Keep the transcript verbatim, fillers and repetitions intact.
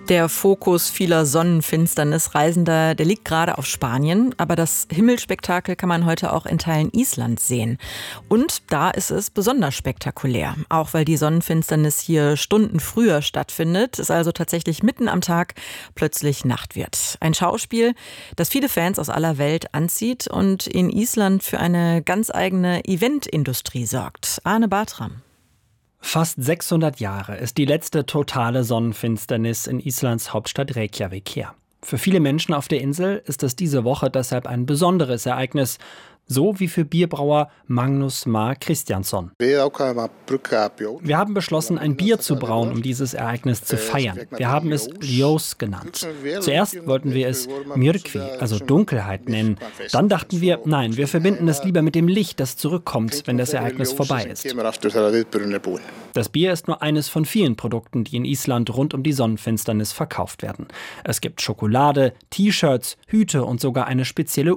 Der Fokus vieler Sonnenfinsternisreisender, der liegt gerade auf Spanien, aber das Himmelspektakel kann man heute auch in Teilen Islands sehen. Und da ist es besonders spektakulär, auch weil die Sonnenfinsternis hier Stunden früher stattfindet, es also tatsächlich mitten am Tag plötzlich Nacht wird. Ein Schauspiel, das viele Fans aus aller Welt anzieht und in Island für eine ganz eigene Eventindustrie sorgt. Arne Bartram. Fast sechshundert Jahre ist die letzte totale Sonnenfinsternis in Islands Hauptstadt Reykjavik her. Für viele Menschen auf der Insel ist es diese Woche deshalb ein besonderes Ereignis, so wie für Bierbrauer Magnus Mar Kristjansson. Wir haben beschlossen, ein Bier zu brauen, um dieses Ereignis zu feiern. Wir haben es Ljós genannt. Zuerst wollten wir es Myrkvi, also Dunkelheit, nennen. Dann dachten wir, nein, wir verbinden es lieber mit dem Licht, das zurückkommt, wenn das Ereignis vorbei ist. Das Bier ist nur eines von vielen Produkten, die in Island rund um die Sonnenfinsternis verkauft werden. Es gibt Schokolade, T-Shirts, Hüte und sogar eine spezielle